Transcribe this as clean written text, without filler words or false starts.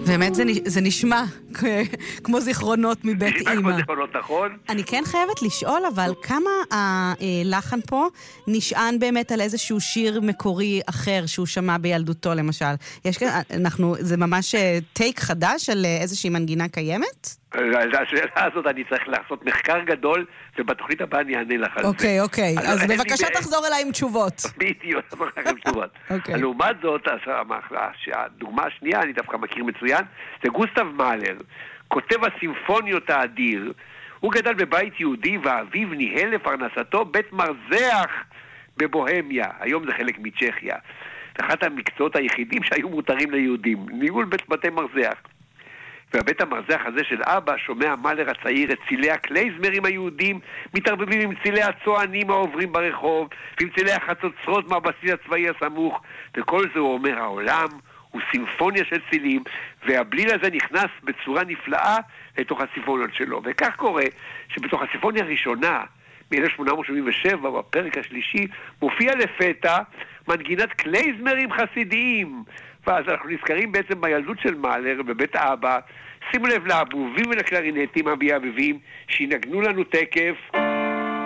באמת זה נשמע כמו זיכרונות מבית נשמע אמא. כמו זיכרונות, נכון? אני כן חייבת לשאול, אבל כמה הלחן פה נשען באמת על איזשהו שיר מקורי אחר שהוא שמע בילדותו, למשל? זה ממש טייק חדש על איזושהי מנגינה קיימת? השאלה הזאת אני צריך לעשות מחקר גדול, ובתוכנית הבאה אני אענה לך על זה. אוקיי. אז בבקשה תחזור אליי עם תשובות. בדיוק, תחזור לך עם תשובות. לעומת זאת, הדוגמה השנייה, אני דווקא מכיר מצוין, זה גוסטב מאלר, כותב הסימפוניות האדיר. הוא גדל בבית יהודי, ואביו ניהל לפרנסתו בית מרזח בבוהמיה. היום זה חלק מצ'כיה. אחד המקצועות היחידים שהיו מותרים ליהודים, ניהול בתי מרזח. והבית המרזח הזה של אבא שומע מאלר הצעיר את צילי הקלייזמרים היהודים מתערבבים עם צילי הצוענים העוברים ברחוב ועם צילי החצוצרות מהבסיס הצבאי הסמוך, וכל זה הוא אומר, העולם הוא סימפוניה של צילים, והבליל הזה נכנס בצורה נפלאה לתוך הסימפוניות שלו. וכך קורה שבתוך הסימפוניה הראשונה מ-1877 בפרק השלישי מופיע לפתע מנגינת קלייזמרים חסידיים, ואז אנחנו נזכרים בעצם בילדות של מאלר בבית אבא. שימו לב לאבובים ולקלרינטים המייבבים שינגנו לנו תקף